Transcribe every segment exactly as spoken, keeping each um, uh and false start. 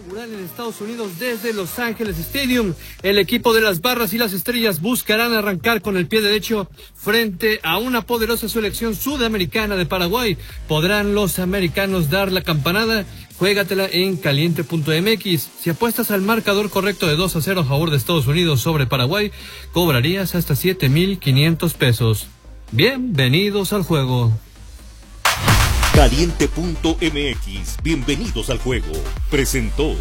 inaugural en Estados Unidos desde Los Ángeles Stadium. El equipo de las Barras y las Estrellas buscarán arrancar con el pie derecho frente a una poderosa selección sudamericana de Paraguay. ¿Podrán los americanos dar la campanada? Juégatela en caliente punto m x. Si apuestas al marcador correcto de dos a cero a favor de Estados Unidos sobre Paraguay, cobrarías hasta siete mil quinientos pesos. Bienvenidos al juego. caliente punto m x, bienvenidos al juego. Presentó.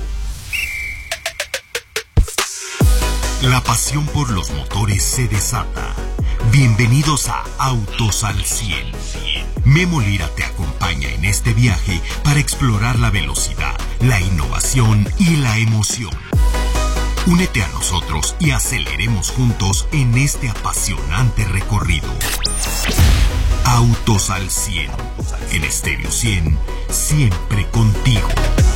La pasión por los motores se desata. Bienvenidos a Autos al cien. Memo Lira te acompaña en este viaje para explorar la velocidad, la innovación y la emoción. Únete a nosotros y aceleremos juntos en este apasionante recorrido. Autos al cien. En Estéreo cien, siempre contigo.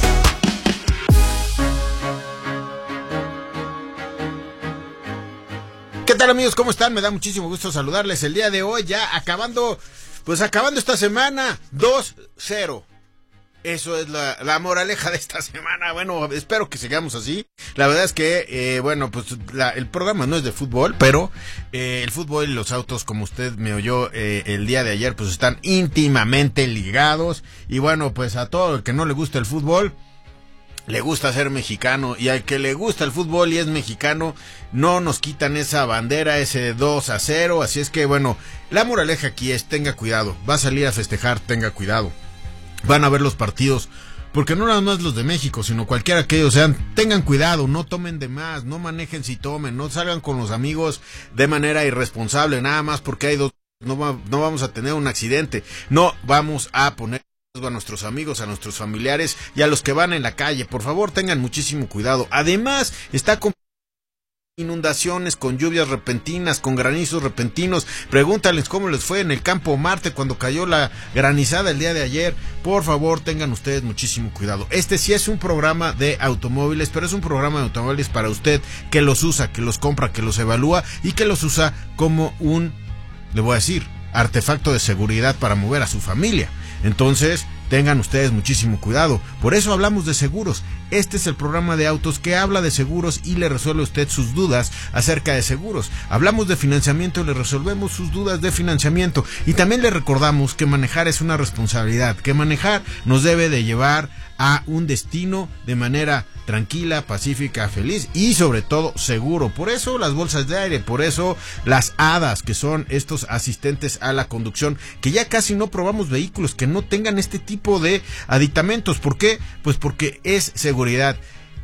¿Qué tal, amigos? ¿Cómo están? Me da muchísimo gusto saludarles el día de hoy, ya acabando, pues acabando esta semana, dos cero. Eso es la, la moraleja de esta semana. Bueno, espero que sigamos así. La verdad es que, eh, bueno, pues la, el programa no es de fútbol, pero eh, el fútbol y los autos, como usted me oyó eh, el día de ayer, pues están íntimamente ligados. Y bueno, pues a todo el que no le gusta el fútbol, le gusta ser mexicano, y al que le gusta el fútbol y es mexicano, no nos quitan esa bandera, ese dos a cero. Así es que, bueno, la moraleja aquí es: tenga cuidado. Va a salir a festejar, tenga cuidado. Van a ver los partidos, porque no nada más los de México, sino cualquiera que ellos sean. Tengan cuidado, no tomen de más, no manejen si tomen, no salgan con los amigos de manera irresponsable, nada más porque hay dos, no, va, no vamos a tener un accidente, no vamos a poner a nuestros amigos, a nuestros familiares y a los que van en la calle. Por favor, tengan muchísimo cuidado. Además, está con inundaciones, con lluvias repentinas, con granizos repentinos. Pregúntales cómo les fue en el Campo Marte cuando cayó la granizada el día de ayer. Por favor, tengan ustedes muchísimo cuidado. Este sí es un programa de automóviles, pero es un programa de automóviles para usted que los usa, que los compra, que los evalúa y que los usa como un, le voy a decir, artefacto de seguridad para mover a su familia. Entonces, tengan ustedes muchísimo cuidado. Por eso hablamos de seguros. Este es el programa de autos que habla de seguros y le resuelve a usted sus dudas acerca de seguros. Hablamos de financiamiento y le resolvemos sus dudas de financiamiento. Y también le recordamos que manejar es una responsabilidad, que manejar nos debe de llevar a un destino de manera tranquila, pacífica, feliz y sobre todo seguro. Por eso las bolsas de aire, por eso las hadas, que son estos asistentes a la conducción, que ya casi no probamos vehículos que no tengan este tipo de aditamentos. ¿Por qué? Pues porque es seguridad.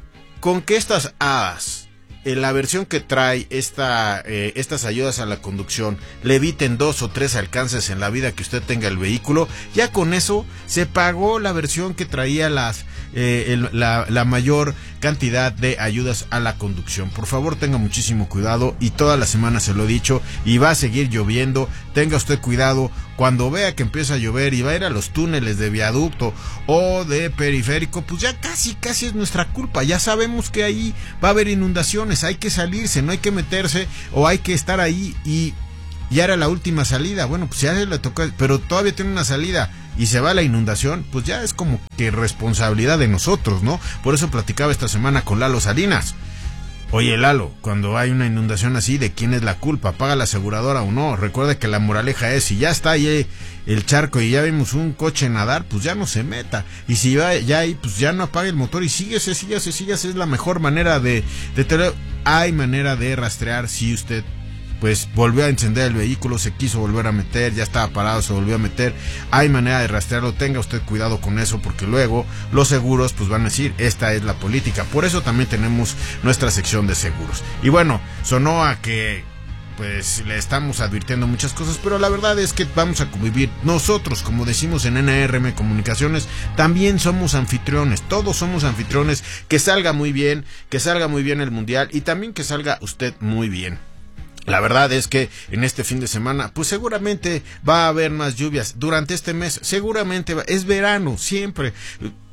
Con que estas hadas, en la versión que trae esta, eh, estas ayudas a la conducción, le eviten dos o tres alcances en la vida que usted tenga el vehículo, ya con eso se pagó la versión que traía las eh, el, la, la mayor cantidad de ayudas a la conducción. Por favor, tenga muchísimo cuidado, y toda la semana se lo he dicho, y va a seguir lloviendo. Tenga usted cuidado cuando vea que empieza a llover y va a ir a los túneles de viaducto o de periférico, pues ya casi casi es nuestra culpa. Ya sabemos que ahí va a haber inundaciones, hay que salirse, no hay que meterse o hay que estar ahí, y ya era la última salida. Bueno, pues ya se le tocó, pero todavía tiene una salida y se va la inundación, pues ya es como que responsabilidad de nosotros, ¿no? Por eso platicaba esta semana con Lalo Salinas. Oye, Lalo, cuando hay una inundación así, ¿de quién es la culpa? ¿Paga la aseguradora o no? Recuerda que la moraleja es: si ya está ahí el charco y ya vimos un coche nadar, pues ya no se meta. Y si va ya ahí, pues ya no apague el motor y síguese, síguese, síguese. Es la mejor manera de, de tener. Hay manera de rastrear si usted pues volvió a encender el vehículo, se quiso volver a meter, ya estaba parado, se volvió a meter. Hay manera de rastrearlo. Tenga usted cuidado con eso, porque luego los seguros pues van a decir: esta es la política. Por eso también tenemos nuestra sección de seguros. Y bueno, sonó a que pues le estamos advirtiendo muchas cosas, pero la verdad es que vamos a convivir. Nosotros, como decimos en N R M Comunicaciones, también somos anfitriones. Todos somos anfitriones. Que salga muy bien, que salga muy bien el mundial, y también que salga usted muy bien. La verdad es que en este fin de semana, pues seguramente va a haber más lluvias. Durante este mes, seguramente va, es verano, siempre.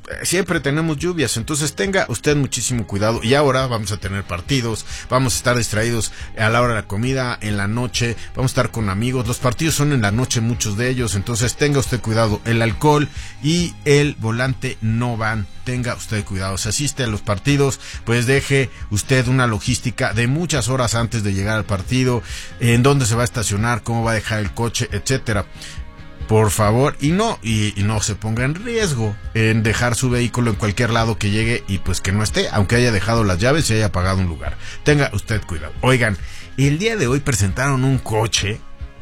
siempre tenemos lluvias, entonces tenga usted muchísimo cuidado. Y ahora vamos a tener partidos, vamos a estar distraídos a la hora de la comida, en la noche, vamos a estar con amigos. Los partidos son en la noche, muchos de ellos, entonces tenga usted cuidado. El alcohol y el volante no van, tenga usted cuidado. Si asiste a los partidos, pues deje usted una logística de muchas horas antes de llegar al partido, en dónde se va a estacionar, cómo va a dejar el coche, etcétera. Por favor, y no, y, y no se ponga en riesgo en dejar su vehículo en cualquier lado que llegue y pues que no esté, aunque haya dejado las llaves y haya pagado un lugar. Tenga usted cuidado. Oigan, el día de hoy presentaron un coche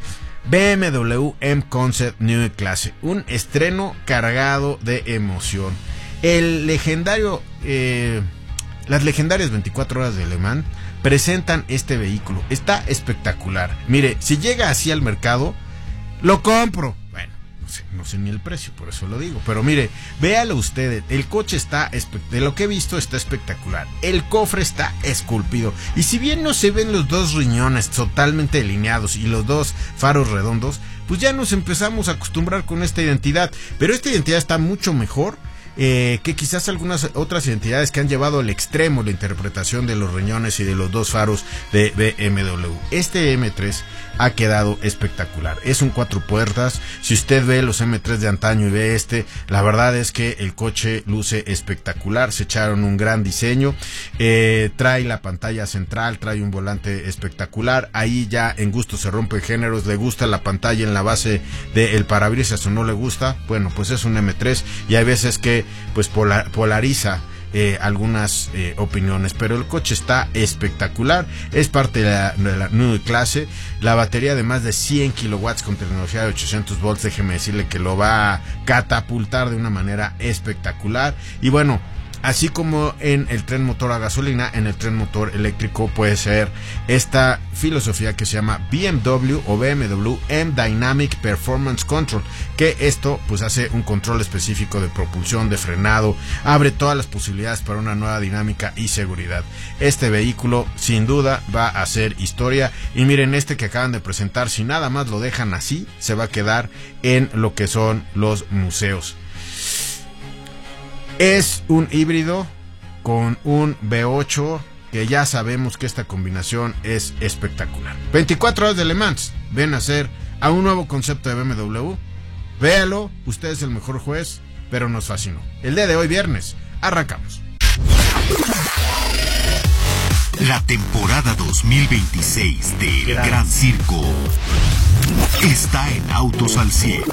B M W M Concept New Clase, un estreno cargado de emoción. El legendario, eh, las legendarias veinticuatro horas de Le Mans presentan este vehículo. Está espectacular. Mire, si llega así al mercado, lo compro. Bueno, no sé, no sé ni el precio, por eso lo digo. Pero mire, véalo usted. El coche está, de lo que he visto, está espectacular. El cofre está esculpido. Y si bien no se ven los dos riñones totalmente delineados y los dos faros redondos, pues ya nos empezamos a acostumbrar con esta identidad. Pero esta identidad está mucho mejor Eh, que quizás algunas otras identidades que han llevado al extremo la interpretación de los riñones y de los dos faros de B M W. Este M tres ha quedado espectacular. Es un cuatro puertas. Si usted ve los M tres de antaño y ve este, la verdad es que el coche luce espectacular. Se echaron un gran diseño. Eh, trae la pantalla central, trae un volante espectacular. Ahí ya en gusto se rompen géneros. Le gusta la pantalla en la base del parabrisas o no le gusta. Bueno, pues es un M tres y hay veces que pues polar, polariza eh, algunas eh, opiniones, pero el coche está espectacular. Es parte de la, de la New Clase. La batería de más de cien kilowatts con tecnología de ochocientos volts, déjeme decirle que lo va a catapultar de una manera espectacular. Y bueno, así como en el tren motor a gasolina, en el tren motor eléctrico puede ser esta filosofía que se llama B M W o B M W M Dynamic Performance Control, que esto pues hace un control específico de propulsión, de frenado, abre todas las posibilidades para una nueva dinámica y seguridad. Este vehículo sin duda va a hacer historia, y miren este que acaban de presentar, si nada más lo dejan así, se va a quedar en lo que son los museos. Es un híbrido con un V ocho, que ya sabemos que esta combinación es espectacular. veinticuatro horas de Le Mans ven a ser a un nuevo concepto de B M W. Véalo, usted es el mejor juez, pero nos fascinó. El día de hoy, viernes, arrancamos. La temporada dos mil veintiséis del Gran, Gran Circo está en Autos al cien.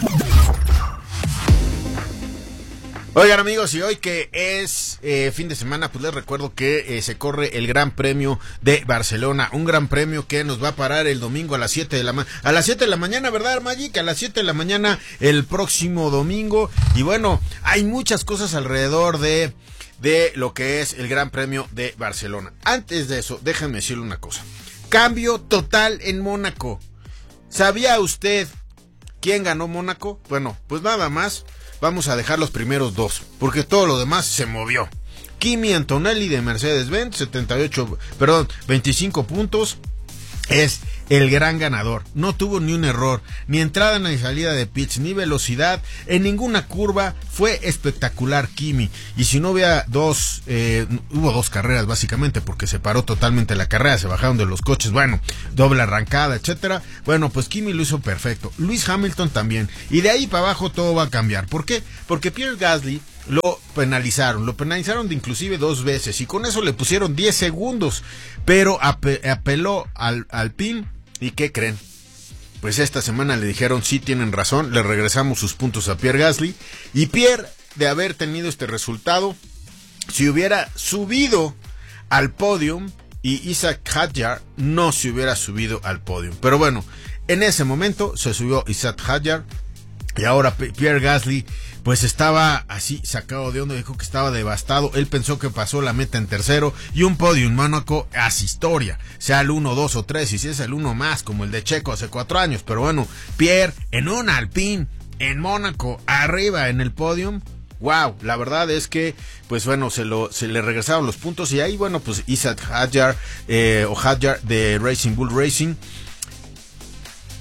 Oigan amigos, y hoy que es eh, fin de semana, pues les recuerdo que eh, se corre el Gran Premio de Barcelona, un Gran Premio que nos va a parar el domingo a las siete de la mañana, a las siete de la mañana, ¿verdad, Magic? A las siete de la mañana el próximo domingo. Y bueno, hay muchas cosas alrededor de, de lo que es el Gran Premio de Barcelona. Antes de eso, déjenme decirle una cosa. Cambio total en Mónaco. ¿Sabía usted quién ganó Mónaco? Bueno, pues nada más. Vamos a dejar los primeros dos, porque todo lo demás se movió. Kimi Antonelli de Mercedes-Benz, setenta y ocho, perdón, veinticinco puntos, es el gran ganador. No tuvo ni un error, ni entrada ni salida de pits, ni velocidad, en ninguna curva. Fue espectacular Kimi. Y si no hubiera dos, eh, hubo dos carreras básicamente, porque se paró totalmente la carrera, se bajaron de los coches, bueno, doble arrancada, etcétera. Bueno, pues Kimi lo hizo perfecto. Lewis Hamilton también. Y de ahí para abajo todo va a cambiar. ¿Por qué? Porque Pierre Gasly lo penalizaron, lo penalizaron de inclusive dos veces, y con eso le pusieron diez segundos, pero ap- apeló al, al P I N. ¿Y qué creen? Pues esta semana le dijeron, sí, tienen razón, le regresamos sus puntos a Pierre Gasly. Y Pierre, de haber tenido este resultado, si hubiera subido al podium, y Isaac Hadjar no se hubiera subido al podium. Pero bueno, en ese momento se subió Isaac Hadjar, y ahora Pierre Gasly pues estaba así sacado de onda, dijo que estaba devastado. Él pensó que pasó la meta en tercero, y un podio en Mónaco hace historia, sea el uno, dos o tres, y si es el uno más, como el de Checo hace cuatro años. Pero bueno, Pierre en un Alpine en Mónaco, arriba en el podium. Wow, la verdad es que, pues bueno, se lo se le regresaron los puntos, y ahí bueno, pues Isaac Hadjar eh, o Hadjar de Racing Bull Racing,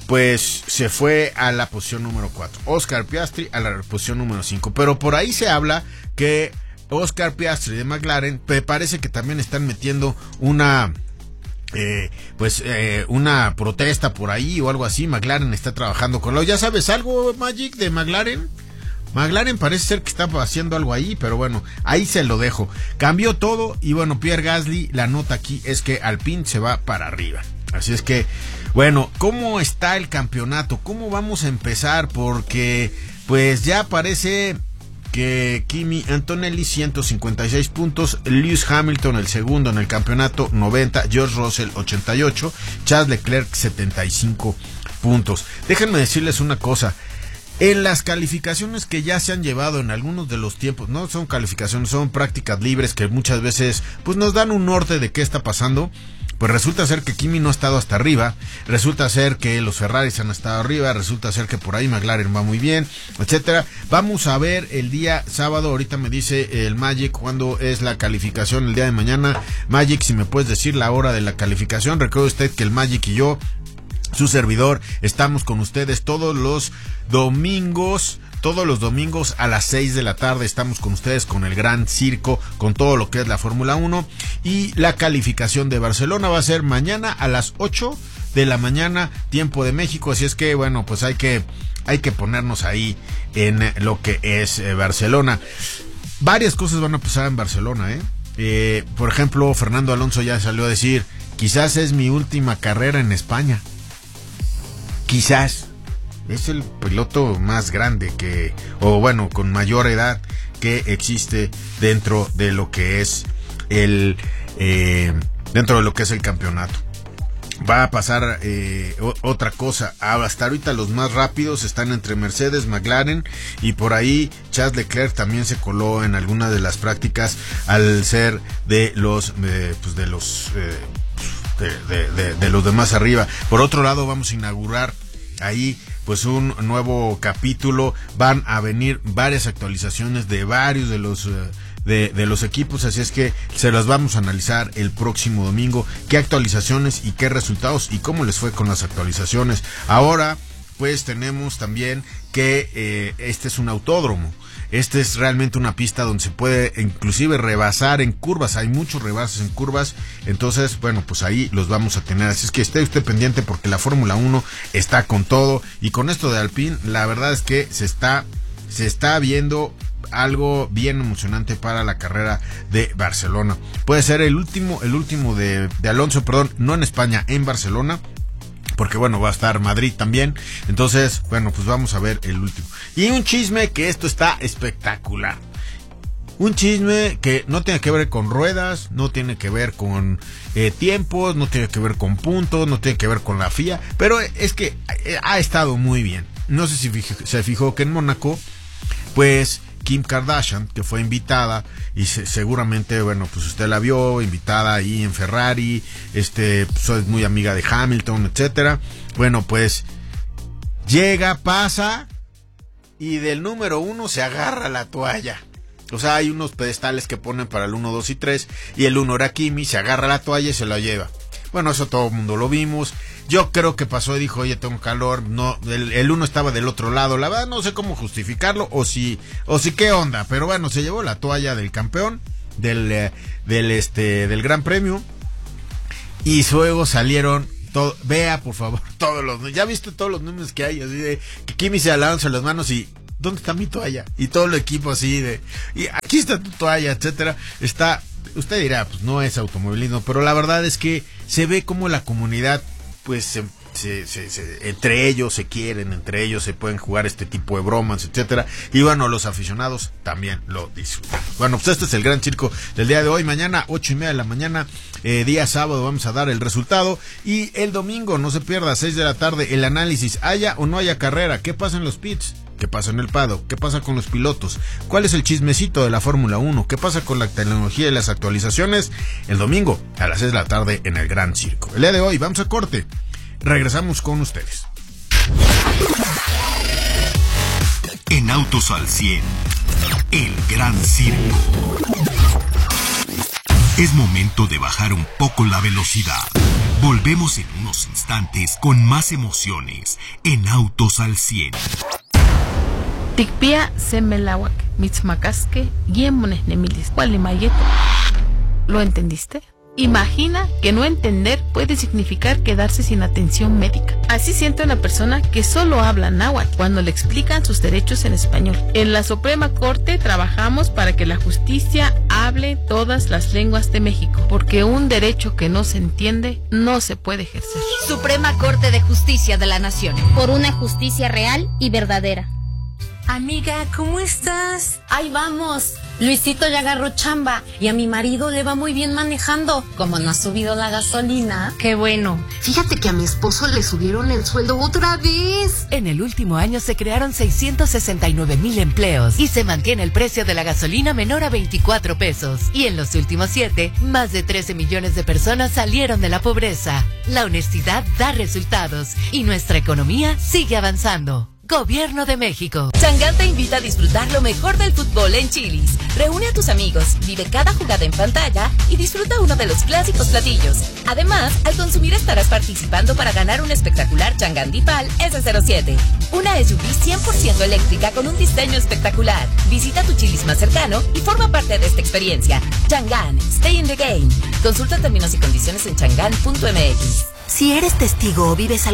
pues se fue a la posición número cuatro. Oscar Piastri a la posición número cinco. Pero por ahí se habla que Oscar Piastri de McLaren, me parece que también están metiendo una... Eh, pues eh, una protesta por ahí o algo así. McLaren está trabajando con lo. ¿Ya sabes algo, Magic, de McLaren? McLaren parece ser que está haciendo algo ahí, pero bueno, ahí se lo dejo. Cambió todo y bueno, Pierre Gasly, la nota aquí es que Alpine se va para arriba. Así es que, bueno, ¿cómo está el campeonato? ¿Cómo vamos a empezar? Porque pues ya parece que Kimi Antonelli ciento cincuenta y seis puntos, Lewis Hamilton el segundo en el campeonato noventa, George Russell ochenta y ocho, Charles Leclerc setenta y cinco puntos. Déjenme decirles una cosa, en las calificaciones que ya se han llevado en algunos de los tiempos, no son calificaciones, son prácticas libres que muchas veces pues nos dan un norte de qué está pasando. Pues resulta ser que Kimi no ha estado hasta arriba, resulta ser que los Ferraris han estado arriba, resulta ser que por ahí McLaren va muy bien, etcétera. Vamos a ver el día sábado, ahorita me dice el Magic cuándo es la calificación el día de mañana. Magic, si me puedes decir la hora de la calificación. Recuerde usted que el Magic y yo, su servidor, estamos con ustedes todos los domingos. Todos los domingos a las seis de la tarde estamos con ustedes con el Gran Circo, con todo lo que es la Fórmula uno. Y la calificación de Barcelona va a ser mañana a las ocho de la mañana, tiempo de México. Así es que, bueno, pues hay que, hay que ponernos ahí en lo que es eh, Barcelona. Varias cosas van a pasar en Barcelona, ¿eh? Eh, por ejemplo, Fernando Alonso ya salió a decir, quizás es mi última carrera en España. Quizás. Es el piloto más grande que, o bueno, con mayor edad que existe dentro de lo que es el, eh, dentro de lo que es el campeonato. Va a pasar eh, o, otra cosa. Hasta ahorita los más rápidos están entre Mercedes, McLaren y por ahí Charles Leclerc también se coló en alguna de las prácticas al ser de los, eh, pues de los, eh, de, de, de, de los demás arriba. Por otro lado, vamos a inaugurar ahí pues un nuevo capítulo, van a venir varias actualizaciones de varios de los uh, de, de los equipos, así es que se las vamos a analizar el próximo domingo, qué actualizaciones y qué resultados y cómo les fue con las actualizaciones. Ahora pues tenemos también que eh, este es un autódromo. Este es realmente una pista donde se puede inclusive rebasar en curvas, hay muchos rebases en curvas, entonces bueno, pues ahí los vamos a tener, así es que esté usted pendiente porque la Fórmula uno está con todo y con esto de Alpine, la verdad es que se está, se está viendo algo bien emocionante para la carrera de Barcelona. Puede ser el último, el último de, de Alonso, perdón, no en España, en Barcelona. Porque bueno, va a estar Madrid también. Entonces, bueno, pues vamos a ver el último. Y un chisme que esto está espectacular. Un chisme que no tiene que ver con ruedas, no tiene que ver con eh, tiempos, no tiene que ver con puntos, no tiene que ver con la F I A. Pero es que ha estado muy bien. No sé si fijó, se fijó que en Mónaco, pues Kim Kardashian, que fue invitada y se, seguramente, bueno, pues usted la vio invitada ahí en Ferrari, este, pues es muy amiga de Hamilton, etcétera. Bueno, pues llega, pasa y del número uno se agarra la toalla. O sea, hay unos pedestales que ponen para el uno, dos y tres y el uno era Kimi, se agarra la toalla y se la lleva. Bueno, eso todo el mundo lo vimos. Yo creo que pasó y dijo, oye, tengo calor. No, el, el uno estaba del otro lado. La verdad no sé cómo justificarlo o si, o si qué onda. Pero bueno, se llevó la toalla del campeón del, eh, del este, del Gran Premio. Y luego salieron todo. Vea, por favor, todos los, ya viste todos los números que hay, así de que Kimi se lanza las manos y ¿dónde está mi toalla? Y todo el equipo así de, y aquí está tu toalla, etcétera. Está, usted dirá, pues no es automovilismo, pero la verdad es que se ve como la comunidad, pues se, se, se, se, entre ellos se quieren, entre ellos se pueden jugar este tipo de bromas, etcétera. Y bueno, los aficionados también lo disfrutan. Bueno, pues este es el Gran Circo del día de hoy. Mañana, ocho y media de la mañana, eh, día sábado, vamos a dar el resultado. Y el domingo, no se pierda, seis de la tarde, el análisis. Haya o no haya carrera, ¿qué pasa en los pits? ¿Qué pasa en el paddock? ¿Qué pasa con los pilotos? ¿Cuál es el chismecito de la Fórmula uno? ¿Qué pasa con la tecnología y las actualizaciones? El domingo a las seis de la tarde en el Gran Circo. El día de hoy vamos a corte. Regresamos con ustedes. En Autos al cien, el Gran Circo. Es momento de bajar un poco la velocidad. Volvemos en unos instantes con más emociones en Autos al cien. Tikpia semelawak, mitzmacasque, yemones nemilis, gualimayeto. ¿Lo entendiste? Imagina que no entender puede significar quedarse sin atención médica. Así siente una persona que solo habla náhuatl cuando le explican sus derechos en español. En la Suprema Corte trabajamos para que la justicia hable todas las lenguas de México, porque un derecho que no se entiende no se puede ejercer. Suprema Corte de Justicia de la Nación. Por una justicia real y verdadera. Amiga, ¿cómo estás? Ahí vamos. Luisito ya agarró chamba y a mi marido le va muy bien manejando. Como no ha subido la gasolina. Qué bueno. Fíjate que a mi esposo le subieron el sueldo otra vez. En el último año se crearon seiscientos sesenta y nueve mil empleos y se mantiene el precio de la gasolina menor a veinticuatro pesos. Y en los últimos siete, más de trece millones de personas salieron de la pobreza. La honestidad da resultados y nuestra economía sigue avanzando. Gobierno de México. Chang'an te invita a disfrutar lo mejor del fútbol en Chili's. Reúne a tus amigos, vive cada jugada en pantalla y disfruta uno de los clásicos platillos. Además, al consumir estarás participando para ganar un espectacular Chang'an Dipal ese cero siete. Una S U V cien por ciento eléctrica con un diseño espectacular. Visita tu Chili's más cercano y forma parte de esta experiencia. Chang'an, stay in the game. Consulta términos y condiciones en chang'an punto m x. Si eres testigo o vives